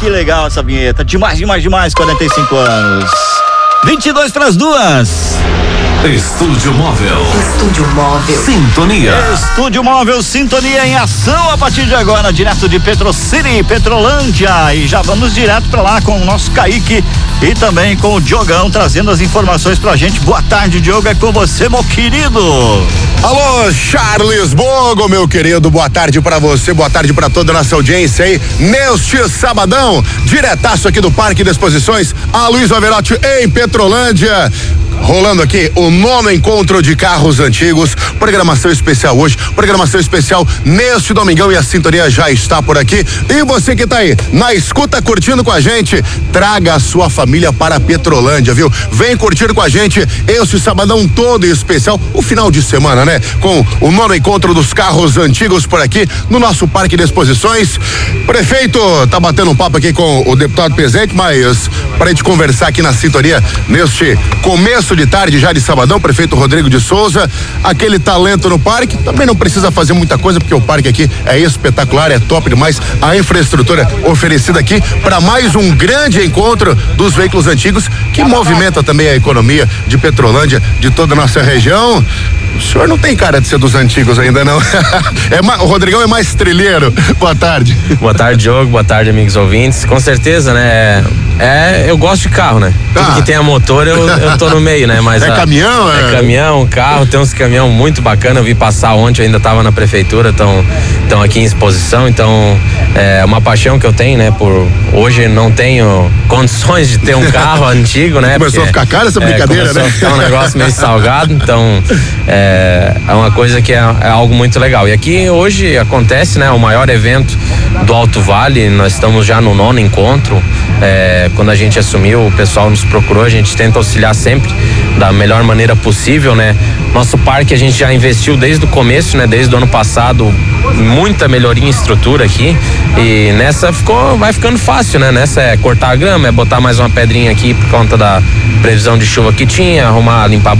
que legal essa vinheta. Demais, 45 anos. 22 para as 2. Estúdio Móvel. Estúdio Móvel. Sintonia. Estúdio Móvel Sintonia em ação a partir de agora, direto de Petrocity, Petrolândia. E já vamos direto para lá com o nosso Kaique e também com o Diogão trazendo as informações pra gente. Boa tarde, Diogo, é com você, meu querido. Alô, Charles Bogo, meu querido, boa tarde pra você, boa tarde pra toda a nossa audiência aí, neste sabadão, diretaço aqui do Parque de Exposições, a Luiz Averotti em Petrolândia. Rolando aqui o 9º encontro de carros antigos, programação especial hoje, programação especial neste domingão e a sintonia já está por aqui. E você que tá aí na escuta curtindo com a gente, traga a sua família para Petrolândia, viu? Vem curtir com a gente este sabadão todo especial, o final de semana, né? Com o 9º encontro dos carros antigos por aqui no nosso Parque de Exposições. Prefeito tá batendo um papo aqui com o deputado presente, mas para a gente conversar aqui na sintonia neste começo de tarde já de sabadão, prefeito Rodrigo de Souza, aquele talento no parque, também não precisa fazer muita coisa porque o parque aqui é espetacular, é top demais, a infraestrutura oferecida aqui para mais um grande encontro dos veículos antigos que movimenta também a economia de Petrolândia, de toda a nossa região. O senhor não tem cara de ser dos antigos ainda, não. O Rodrigão é mais trilheiro. Boa tarde. Boa tarde, Diogo. Boa tarde, amigos ouvintes. Com certeza, né? Eu gosto de carro, né? Tudo que tem a motor, eu tô no meio, né? Mas caminhão, é caminhão, carro, tem uns caminhão muito bacana. Eu vi passar ontem, eu ainda tava na prefeitura, estão aqui em exposição, então é uma paixão que eu tenho, né? Hoje não tenho condições de ter um carro antigo, né? Começou a ficar cara essa brincadeira, começou né? a ficar um negócio meio salgado, então é uma coisa que é algo muito legal. E aqui hoje acontece, né? O maior evento do Alto Vale, nós estamos já no 9º encontro. Quando a gente assumiu, o pessoal nos procurou, a gente tenta auxiliar sempre da melhor maneira possível, né? Nosso parque a gente já investiu desde o começo, né? Desde o ano passado, muita melhoria em estrutura aqui, e nessa vai ficando fácil, né? Nessa é cortar a grama, é botar mais uma pedrinha aqui por conta da previsão de chuva que tinha, limpar